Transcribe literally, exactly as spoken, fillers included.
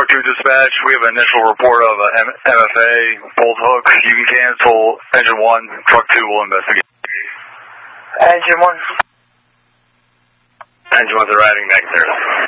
two dispatch. We have an initial report of a M F A, bolt hook. You can cancel engine one, truck two will investigate. Engine one. Engine one's arriving next there.